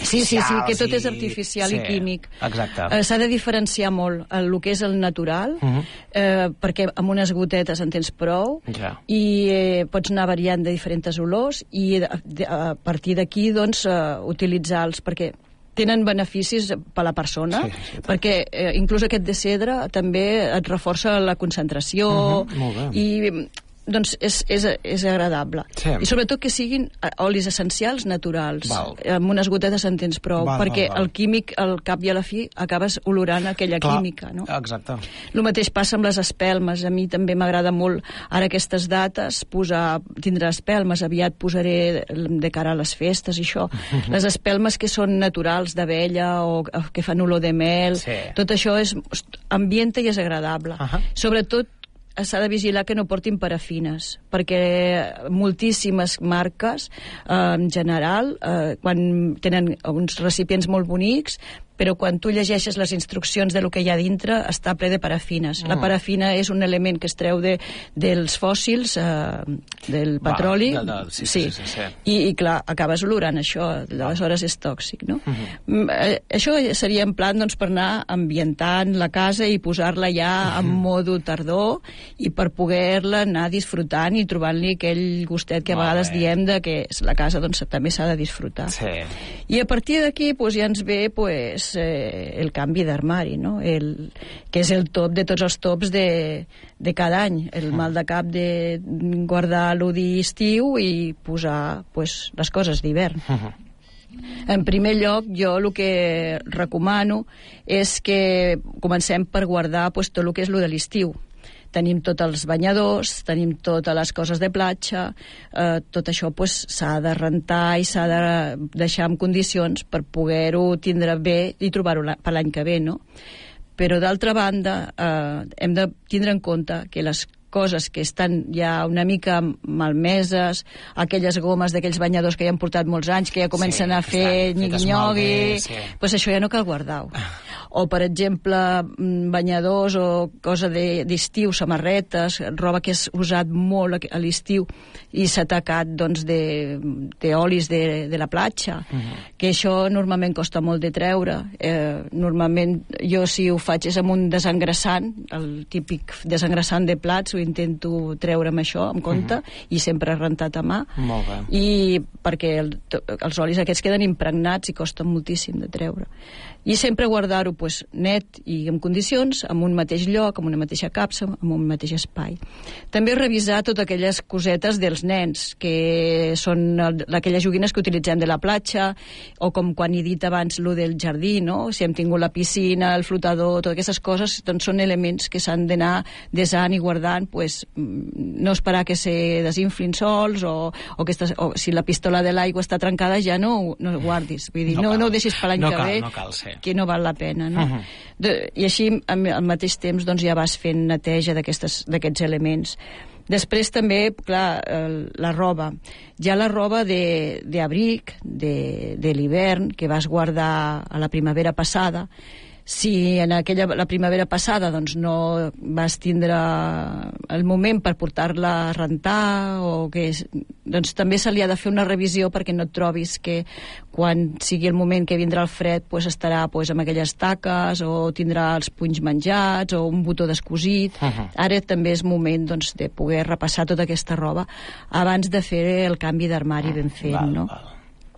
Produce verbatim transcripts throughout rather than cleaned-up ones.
Sí, sí, sí, que tot és artificial i químic. Exacte. S'ha de diferenciar molt el que és el natural, perquè amb unes gotetes en tens prou, i pots anar variant de diferents olors, i a partir d'aquí, doncs, utilitzar-los, perquè tenen beneficis per a la persona, sí, sí, perquè eh, inclús aquest de cedre també et reforça la concentració, uh-huh, i doncs és, és, és agradable. Sí. I sobretot que siguin olis essencials naturals. Val. Amb unes gotetes en tens prou, val, perquè val, val. El químic, al cap i a la fi, acabes olorant aquella Clar. química, no? Exacte. El mateix passa amb les espelmes. A mi també m'agrada molt, ara aquestes dates, posar, tindre espelmes. Aviat posaré de cara a les festes i això. Uh-huh. Les espelmes que són naturals, d'abella, o que fan olor de mel, sí. Tot això és ambienta i és agradable. Uh-huh. Sobretot s'ha de vigilar que no portin parafines, perquè moltíssimes marques, eh, en general, eh, quan tenen uns recipients molt bonics, però quan tu llegeixes les instruccions de lo que hi ha dintre, està ple de parafines. Mm. La parafina és un element que es treu de, dels fòssils, eh, del petroli, Va, de, de, sí, sí, sí, sí, sí. I, i clar, acabes olorant això, aleshores és tòxic, no? Mm-hmm. Eh, això seria en plan, doncs, per anar ambientant la casa i posar-la ja en mm-hmm. modo tardor, i per poder-la anar disfrutant i trobant-li aquell gustet que a vegades diem de que la casa, doncs, també s'ha de disfrutar. Sí. I a partir d'aquí, doncs, ja ens ve, doncs, Eh, el canvi d'armari, no? El, que és el top de tots els tops de, de cada any, el mal de cap de guardar l'U D I estiu i posar, pues, les coses d'hivern. Uh-huh. En primer lloc, jo el que recomano és que comencem per guardar, pues, tot el que és lo de l'estiu. Tenim tots els banyadors, tenim totes les coses de platja, eh, tot això pues, s'ha de rentar i s'ha de deixar en condicions per poder-ho tindre bé i trobar-ho per l'any que ve, no? Però d'altra banda, eh, hem de tindre en compte que les coses que estan ja una mica malmeses, aquelles gomes d'aquells banyadors que ja han portat molts anys, que ja comencen sí, a fer nyigui-nyogui, sí. Pues això ja no cal guardar-ho. O, per exemple, banyadors o cosa d'estiu, samarretes, roba que has usat molt a l'estiu i s'ha tacat, doncs, d'olis de, de, de la platja, uh-huh. que això normalment costa molt de treure. Eh, normalment jo, si ho faig, és amb un desengressant, el típic desengressant de plats, ho intento treure amb això, en compte, uh-huh. i sempre rentat a mà. Molt bé. I perquè el, els olis aquests queden impregnats i costen moltíssim de treure. I sempre guardar-ho, pues, net i en condicions, en un mateix lloc, en una mateixa capsa, en un mateix espai. També revisar totes aquelles cosetes dels nens, que són el, aquelles joguines que utilitzem de la platja, o com quan he dit abans lo del jardí, no? Si hem tingut la piscina, el flotador, totes aquestes coses, doncs són elements que s'han d'anar desant i guardant, pues, no esperar que se desinflin sols, o, o, que estàs, o si la pistola de l'aigua està trencada ja no, no ho guardis, vull dir, no, no, no ho deixis per l'any no que cal, ve, no cal, sí. que no val la pena, no? Uh-huh. De, I així, al mateix temps, doncs, ja vas fent neteja d'aquests elements. Després també, clar, la roba. Ja la roba d'abric, de, de l'hivern, que vas guardar a la primavera passada, si en aquella, la primavera passada, doncs, no vas tindre el moment per portar-la a rentar, o que, doncs, també se li ha de fer una revisió perquè no et trobis que quan sigui el moment que vindrà el fred, pues, estarà, pues, amb aquelles taques, o tindrà els punys menjats, o un botó descosit. Uh-huh. Ara també és moment, doncs, de poder repassar tota aquesta roba abans de fer el canvi d'armari ben fet, val, no? Val.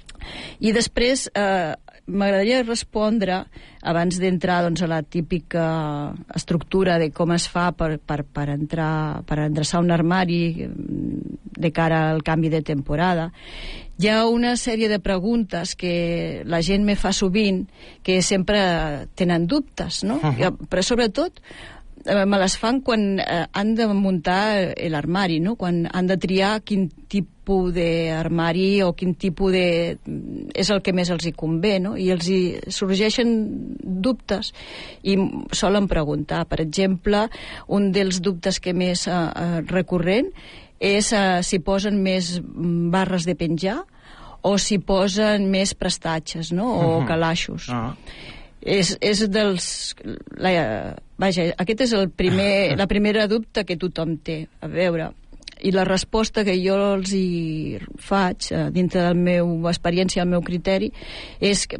I després eh, m'agradaria respondre, abans d'entrar, doncs, a la típica estructura de com es fa per, per, per, entrar, per endreçar un armari de cara al canvi de temporada. Hi ha una sèrie de preguntes que la gent me fa sovint, que sempre tenen dubtes, no? Uh-huh. Però sobretot me les fan quan eh, han de muntar l'armari, no? Quan han de triar quin tipus d'armari o quin tipus de... és el que més els hi convé, no? I els hi sorgeixen dubtes i solen preguntar. Per exemple, un dels dubtes que més eh, recurrent és eh, si posen més barres de penjar o si posen més prestatges, no? O uh-huh. calaixos. Uh-huh. És, és dels... La, vaja, aquest és el primer, la primera dubte que tothom té. A veure, i la resposta que jo els hi faig, dintre de la meva experiència, el meu criteri, és que